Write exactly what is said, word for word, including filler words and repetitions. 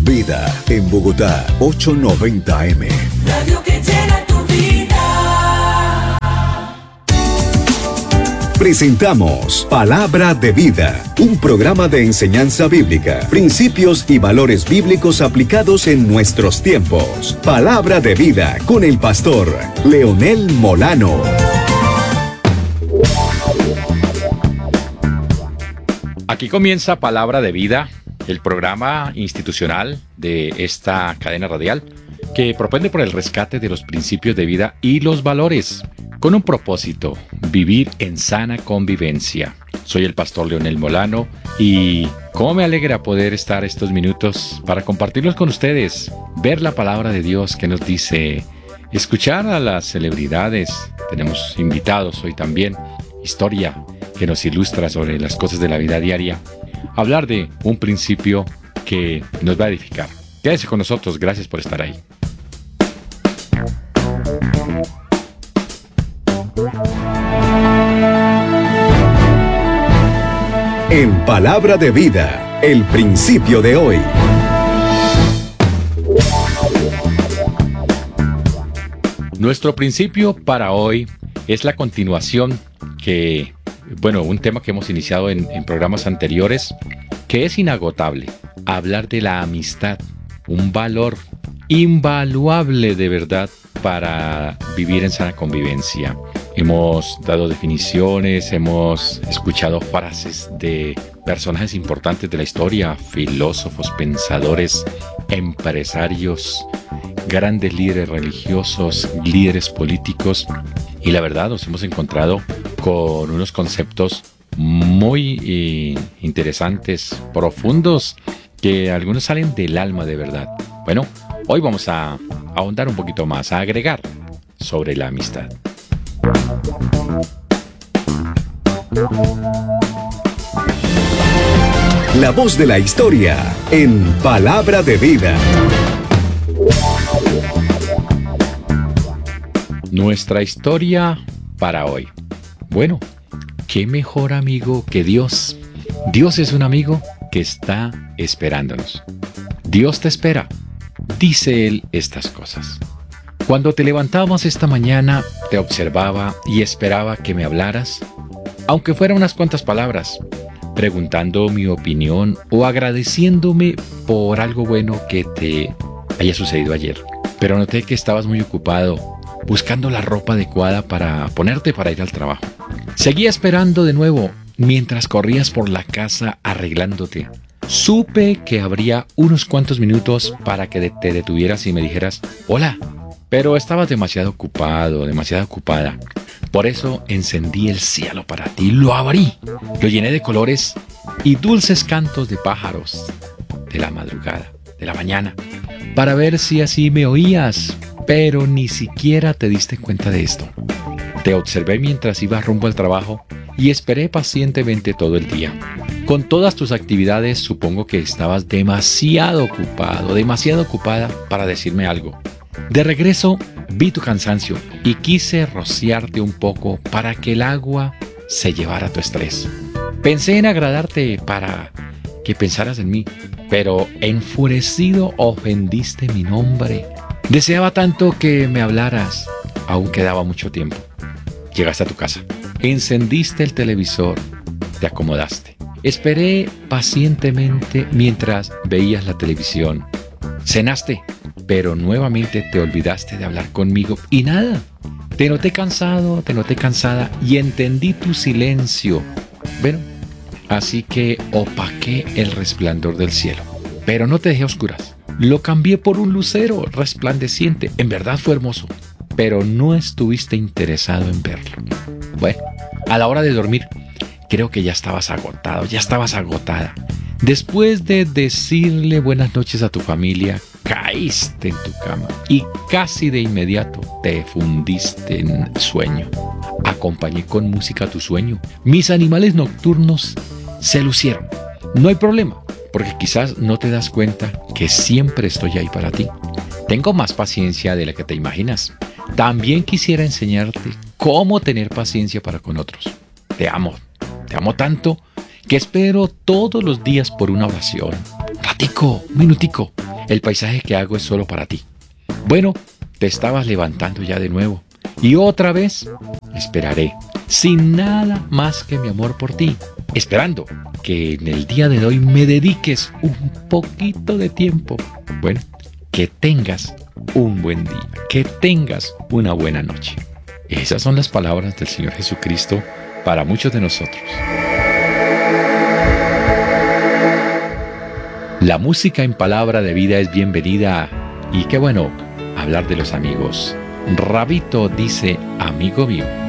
Vida en Bogotá, ochocientos noventa eme. Radio que llena tu vida. Presentamos Palabra de Vida, un programa de enseñanza bíblica, principios y valores bíblicos aplicados en nuestros tiempos. Palabra de Vida con el pastor Leonel Molano. Aquí comienza Palabra de Vida, el programa institucional de esta cadena radial que propende por el rescate de los principios de vida y los valores, con un propósito: vivir en sana convivencia. Soy el pastor Leonel Molano y cómo me alegra poder estar estos minutos para compartirlos con ustedes, ver la palabra de Dios que nos dice, escuchar a las celebridades. Tenemos invitados hoy también, historia que nos ilustra sobre las cosas de la vida diaria, hablar de un principio que nos va a edificar. Quédese con nosotros, gracias por estar ahí. En Palabra de Vida, el principio de hoy. Nuestro principio para hoy es la continuación que, bueno, un tema que hemos iniciado en, en programas anteriores, que es inagotable. Hablar de la amistad, un valor invaluable de verdad para vivir en sana convivencia. Hemos dado definiciones, hemos escuchado frases de personajes importantes de la historia, filósofos, pensadores, empresarios, grandes líderes religiosos, líderes políticos, y la verdad nos hemos encontrado con unos conceptos muy eh, interesantes, profundos, que algunos salen del alma de verdad. Bueno, hoy vamos a ahondar un poquito más, a agregar sobre la amistad. La voz de la historia en Palabra de Vida. Nuestra historia para hoy. Bueno, ¿qué mejor amigo que Dios? Dios es un amigo que está esperándonos. Dios te espera. Dice Él estas cosas. Cuando te levantabas esta mañana, te observaba y esperaba que me hablaras, aunque fueran unas cuantas palabras, preguntando mi opinión o agradeciéndome por algo bueno que te haya sucedido ayer. Pero noté que estabas muy ocupado, buscando la ropa adecuada para ponerte para ir al trabajo. Seguía esperando de nuevo mientras corrías por la casa arreglándote. Supe que habría unos cuantos minutos para que te detuvieras y me dijeras hola, pero estabas demasiado ocupado, demasiado ocupada. Por eso encendí el cielo para ti, lo abrí, lo llené de colores y dulces cantos de pájaros de la madrugada, de la mañana, para ver si así me oías, pero ni siquiera te diste cuenta de esto. Te observé mientras ibas rumbo al trabajo y esperé pacientemente todo el día. Con todas tus actividades supongo que estabas demasiado ocupado, demasiado ocupada para decirme algo. De regreso vi tu cansancio y quise rociarte un poco para que el agua se llevara tu estrés. Pensé en agradarte para que pensaras en mí, pero enfurecido ofendiste mi nombre. Deseaba tanto que me hablaras, aún quedaba mucho tiempo. Llegaste a tu casa, encendiste el televisor, te acomodaste. Esperé pacientemente mientras veías la televisión. Cenaste, pero nuevamente te olvidaste de hablar conmigo y nada. Te noté cansado, te noté cansada y entendí tu silencio. Bueno, así que opaqué el resplandor del cielo, pero no te dejé a oscuras. Lo cambié por un lucero resplandeciente. En verdad fue hermoso, pero no estuviste interesado en verlo. Bueno, a la hora de dormir, creo que ya estabas agotado, ya estabas agotada. Después de decirle buenas noches a tu familia, caíste en tu cama y casi de inmediato te fundiste en sueño. Acompañé con música tu sueño. Mis animales nocturnos se lucieron. No hay problema, porque quizás no te das cuenta que siempre estoy ahí para ti. Tengo más paciencia de la que te imaginas. También quisiera enseñarte cómo tener paciencia para con otros. Te amo, te amo tanto que espero todos los días por una oración. Un ratico, un minutico. El paisaje que hago es solo para ti. Bueno, te estabas levantando ya de nuevo. Y otra vez, esperaré, sin nada más que mi amor por ti, esperando que en el día de hoy me dediques un poquito de tiempo. Bueno, que tengas un buen día, que tengas una buena noche. Esas son las palabras del Señor Jesucristo para muchos de nosotros. La música en Palabra de Vida es bienvenida y qué bueno hablar de los amigos. Rabito dice, amigo mío.